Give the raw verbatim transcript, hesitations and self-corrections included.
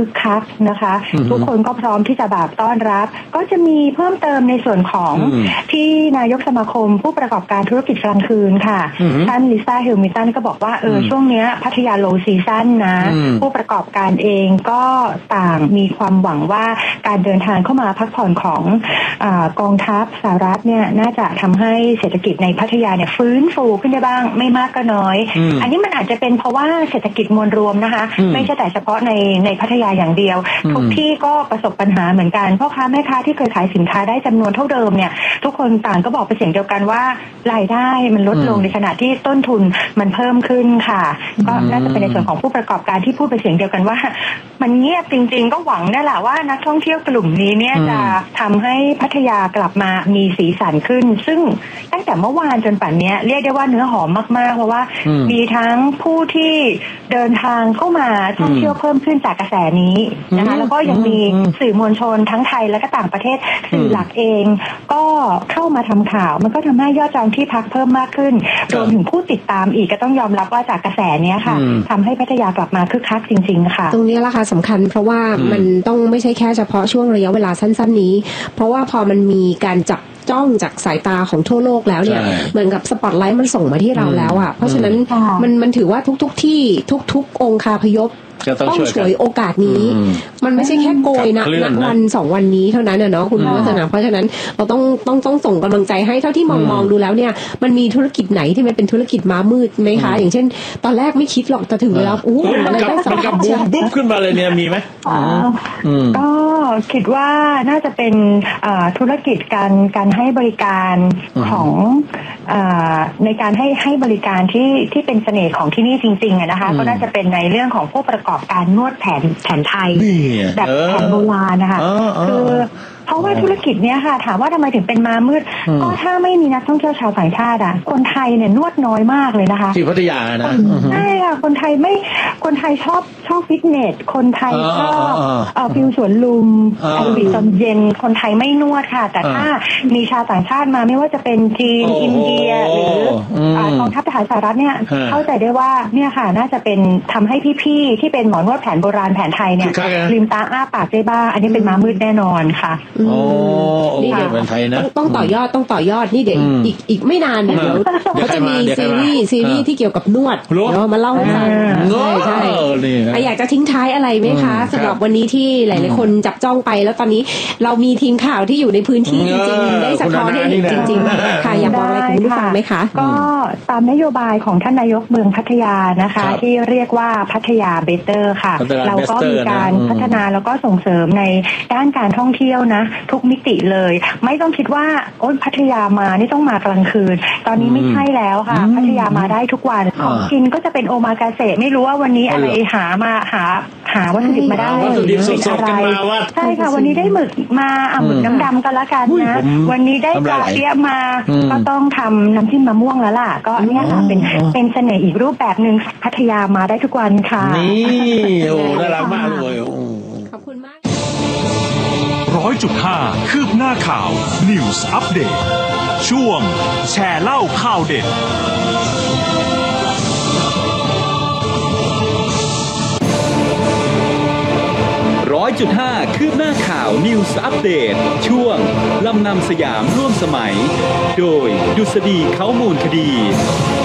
คึกคักนะคะทุกคนก็พร้อมที่จะแบบต้อนรับก็จะมีเพิ่มเติมในส่วนของที่นายกสมาคมผู้ประกอบการธุรกิจกลางคืนค่ะท่านลิซ่าเฮลมิลตันก็บอกว่าเออช่วงนี้พัทยาโลซีซั่นนะผู้ประกอบการเองก็ต่างมีความหวังว่าการเดินทางเข้ามาพักผ่อนของอ่ากองทัพสหรัฐเนี่ยน่าจะทำให้เศรษฐกิจในพัทยาเนี่ยฟื้นฟูขึ้นได้บ้างไม่มากก็น้อยอันนี้มันอาจจะเป็นเพราะว่าเศรษฐกิจมวลรวมนะคะไม่ใช่แต่เฉพาะในในพัทยาอย่างเดียวทุกที่ก็ประสบปัญหาเหมือนกันพ่อค้าแม่ค้าที่เคยขายสินค้าได้จำนวนเท่าเดิมเนี่ยทุกคนต่างก็บอกเป็นเสียงเดียวกันว่ารายได้มันลดลงในขณะที่ต้นทุนมันเพิ่มขึ้นค่ะก็น่าจะเป็นในส่วนของผู้ประกอบการที่พูดเป็นเสียงเดียวกันว่ามันเงียบจริงๆก็หวังนั่นแหละว่านักท่องเที่ยวกลุ่มนี้เนี่ยจะทำให้พัทยากลับมามีสีสันขึ้นซึ่งตั้งแต่เมื่อวานจนป่านนี้เรียกได้ว่าเนื้อหอมมากๆเพราะว่ามีทั้งผู้ที่เดินทางเข้ามาท่องเที่ยวเพิ่มขึ้นจากกระแสนี้นะคะแล้วก็ยังมีสื่อมวลชนทั้งไทยและก็ต่างประเทศสื่อหลักเองก็เข้ามาทำข่าวมันก็ทำให้ยอดจองที่พักเพิ่มมากขึ้นรวมถึงผู้ติดตามอีกก็ต้องยอมรับว่าจากกระแสนี้ค่ะทำให้พัทยากลับมาคึกคักจริงๆค่ะตรงนี้ราคาสำคัญเพราะว่ามันต้องไม่ใช่แค่เฉพาะช่วงระยะเวลาสั้นๆนี้เพราะว่าพอมันมีการจับจ้องจากสายตาของทั่วโลกแล้วเนี่ยเหมือนกับสปอตไลท์มันส่งมาที่เราแล้วอ่ะเพราะฉะนั้นมันมันถือว่าทุกๆที่ทุกๆองค์คาพยพต้องช่วยโอกาสนี้มันไม่ใช่แค่โกยนะวันสองวันนี้เท่านั้นเนาะคุณวัฒนาเพราะฉะนั้นเราต้องต้องต้องส่งกำลังใจให้เท่าที่มองมองดูแล้วเนี่ยมันมีธุรกิจไหนที่มันเป็นธุรกิจม้ามืดไหมคะอย่างเช่นตอนแรกไม่คิดหรอกแต่ถึงเวลาอู้อะไรได้สำคัญบูมบุ๊บขึ้นมาเลยเนี่ยมีไหมก็คิดว่าน่าจะเป็นธุรกิจการการให้บริการของในการให้ให้บริการที่ที่เป็นเสน่ห์ของที่นี่จริงๆนะคะก็น่าจะเป็นในเรื่องของผู้ประกอบการนวดแผนแผนไทยแบบแผนโบราณนะคะคือเพราะว่าธุรกิจเนี้ยค่ะถามว่าทำไมถึงเป็นมามืดก็ถ้าไม่มีนักท่องเที่ยวชาวต่างชาติอ่ะคนไทยเนี่ยนวดน้อยมากเลยนะคะที่พัทยานะใช่ค่ะคนไทยไม่คนไทยชอบชอบฟิตเนสคนไทยชอบเอ่อฟิวสวนลุมแอโรบิกตอนเย็นคนไทยไม่นวดค่ะแต่ถ้ามีชาวต่างชาติมาไม่ว่าจะเป็นจีนอินเดียหรือกองทัพทหารสหรัฐเนี่ยเข้าใจได้ว่าเนี่ยค่ะน่าจะเป็นทำให้พี่ๆที่เป็นหมอนวดแผนโบราณแผนไทยเนี่ยลืมตาอ้าปากได้บ้างอันนี้เป็นม้ามืดแน่นอนค่ะโอ้นี่เป็นไทยนะต้องต่อยอดต้องต่อยอดนี่เดี๋ยวอีกอีกไม่นานเดี๋ยวเขาจะมีซีรีส์ซีรีส์ที่เกี่ยวกับนวดเดี๋ยวมาเล่าให้ฟังใช่ใช่อยากจะทิ้งท้ายอะไรไหมคะสำหรับวันนี้ที่หลายๆคนจับจ้องไปแล้วตอนนี้เรามีทีมข่าวที่อยู่ในพื้นที่จริงๆได้สะท้อนให้เห็นจริงๆค่ะอยากบอกอะไรคุณผู้ฟังไหมคะก็ตามนโยบายของท่านนายกเมืองพัทยานะคะที่เรียกว่าพัทยาเบเตอร์ค่ะเราก็มีการพัฒนาแล้วก็ส่งเสริมในด้านการท่องเที่ยวนะทุกมิติเลยไม่ต้องคิดว่าโอ้ยพัทยามานี่ต้องมากลางคืนตอนนี้ไม่ใช่แล้วค่ะพัทยามาได้ทุกวันของกินก็จะเป็นโอมากาเสะไม่รู้ว่าวันนี้อะไรหามาหาหาวัตถุดิบมาได้เป็นอะไรใช่ค่ะวันนี้ได้หมึกมาอ่ะหมึกน้ำดำก็แล้วกันนะวันนี้ได้ปลาเปี้ยมาก็ต้องทำน้ำจิ้มมะม่วงแล้วล่ะก็เนี่ยค่ะเป็นเป็นเสน่ห์อีกรูปแบบนึงพัทยามาได้ทุกวันค่ะนี่โอ้น่ารักมากเลยขอบคุณมากร้อยจุดห้าคืบหน้าข่าว News Update ช่วงแชร์เล่าข่าวเด็ดร้อยจุดห้าคืบหน้าข่าว News Update ช่วงลำนำสยามร่วมสมัยโดยดุษฎีเขามูลคดี